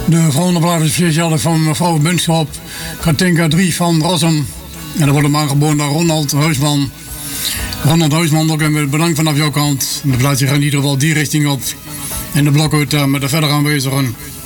De volgende plaat is speciaal van mevrouw Bunschop, Katinka 3 van Rossum. En dat wordt hem aangeboden door Ronald Huisman. Ronald Huisman, ook even bedankt vanaf jouw kant. De plaatje gaat in ieder geval die richting op. En de blok uit met de verder aanwezigen.